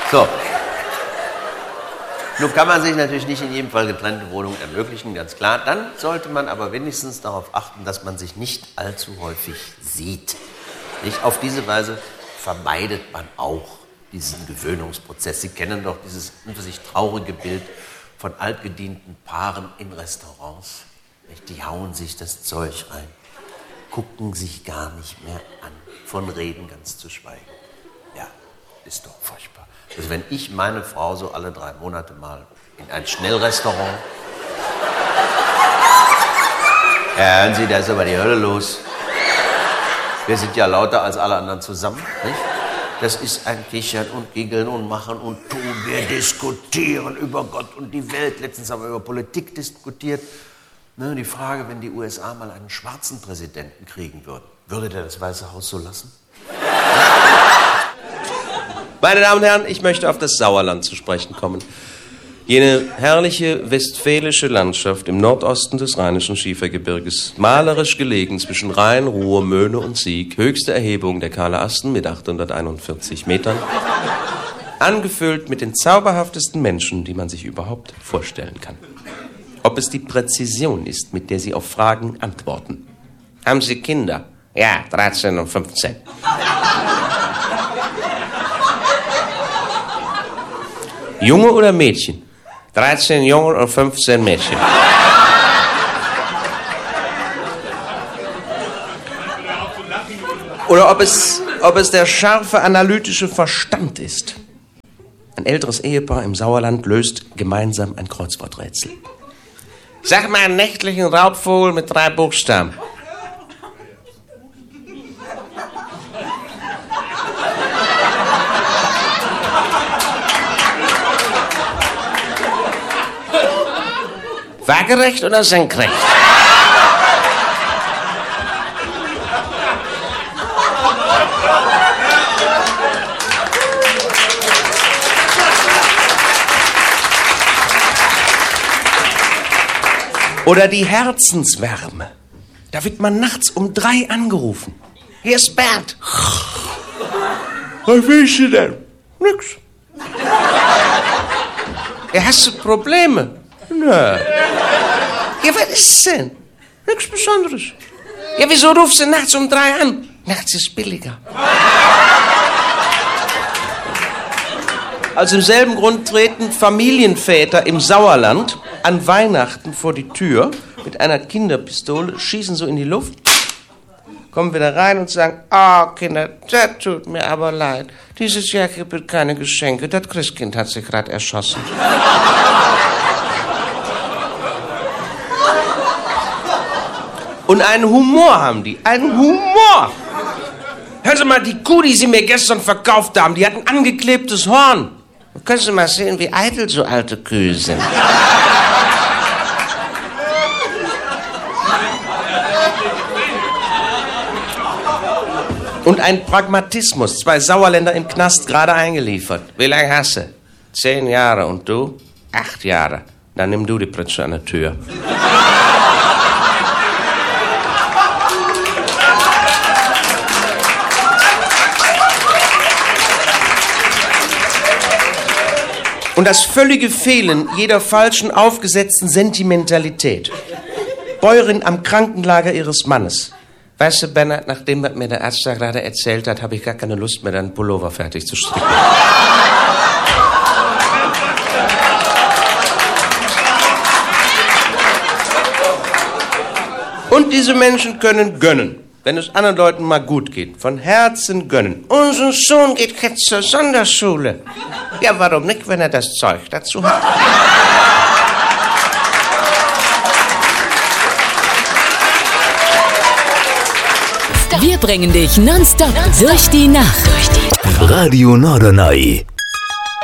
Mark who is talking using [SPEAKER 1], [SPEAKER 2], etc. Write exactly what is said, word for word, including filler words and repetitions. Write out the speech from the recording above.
[SPEAKER 1] So. Nun kann man sich natürlich nicht in jedem Fall getrennte Wohnungen ermöglichen, ganz klar. Dann sollte man aber wenigstens darauf achten, dass man sich nicht allzu häufig sieht. Nicht? Auf diese Weise vermeidet man auch diesen Gewöhnungsprozess. Sie kennen doch dieses für sich traurige Bild von altgedienten Paaren in Restaurants. Nicht? Die hauen sich das Zeug rein, gucken sich gar nicht mehr an, von Reden ganz zu schweigen. Ja, ist doch furchtbar. Also wenn ich meine Frau so alle drei Monate mal in ein Schnellrestaurant... Ja, hören Sie, da ist aber die Hölle los. Wir sind ja lauter als alle anderen zusammen, nicht? Das ist ein Kichern und Giggeln und Machen und Tun. Wir diskutieren über Gott und die Welt. Letztens haben wir über Politik diskutiert. Ne, die Frage, wenn die U S A mal einen schwarzen Präsidenten kriegen würden, würde der das Weiße Haus so lassen? Meine Damen und Herren, ich möchte auf das Sauerland zu sprechen kommen. Jene herrliche westfälische Landschaft im Nordosten des Rheinischen Schiefergebirges, malerisch gelegen zwischen Rhein, Ruhr, Möhne und Sieg, höchste Erhebung der Kahle Asten mit achthunderteinundvierzig Metern, angefüllt mit den zauberhaftesten Menschen, die man sich überhaupt vorstellen kann. Ob es die Präzision ist, mit der sie auf Fragen antworten. Haben Sie Kinder? Ja, dreizehn und fünfzehn. Junge oder Mädchen? dreizehn Jungen und fünfzehn Mädchen. Oder ob es, ob es der scharfe analytische Verstand ist. Ein älteres Ehepaar im Sauerland löst gemeinsam ein Kreuzworträtsel. Sag mal einen nächtlichen Raubvogel mit drei Buchstaben. Waagerecht oder senkrecht? Oder die Herzenswärme. Da wird man nachts um drei angerufen. Hier ist Bernd. Was willst du denn? Nix. Ja, hast du Probleme? Nö. Ja, was ist denn? Nichts Besonderes. Ja, wieso rufst du nachts um drei an? Nachts ist billiger. Aus demselben Grund treten Familienväter im Sauerland an Weihnachten vor die Tür mit einer Kinderpistole, schießen so in die Luft, kommen wieder rein und sagen, ah, oh, Kinder, das tut mir aber leid. Dieses Jahr gibt es keine Geschenke, das Christkind hat sich gerade erschossen. Und einen Humor haben die, einen Humor. Hören Sie mal, die Kuh, die Sie mir gestern verkauft haben, die hat ein angeklebtes Horn. Da können Sie mal sehen, wie eitel so alte Kühe sind. Und ein Pragmatismus, zwei Sauerländer im Knast gerade eingeliefert. Wie lange hast du? Zehn Jahre. Und du? Acht Jahre. Dann nimm du die Pritsche an der Tür. Und das völlige Fehlen jeder falschen, aufgesetzten Sentimentalität. Bäuerin am Krankenlager ihres Mannes. Weißt du, Bernhard, nachdem was mir der Arzt da gerade erzählt hat, habe ich gar keine Lust mehr, deinen Pullover fertig zu stricken. Und diese Menschen können gönnen, wenn es anderen Leuten mal gut geht. Von Herzen gönnen. Unser Sohn geht jetzt zur Sonderschule. Ja, warum nicht, wenn er das Zeug dazu hat?
[SPEAKER 2] Wir bringen dich nonstop durch die Nacht.
[SPEAKER 3] Radio Norderney.